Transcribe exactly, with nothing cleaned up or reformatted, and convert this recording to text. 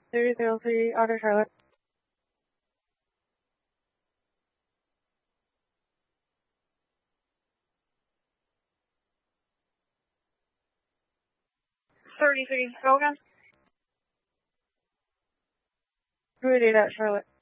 three zero three, Outer Charlotte. thirty-three, go again. two eighty-eight at Charlotte.